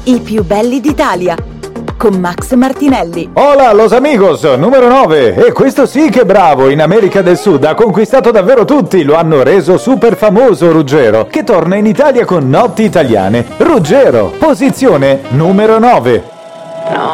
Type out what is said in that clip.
I più belli d'Italia, con Max Martinelli. Hola los amigos, numero 9. E questo sì che bravo, in America del Sud ha conquistato davvero tutti, lo hanno reso super famoso Ruggero, che torna in Italia con Notti Italiane. Ruggero, posizione numero 9.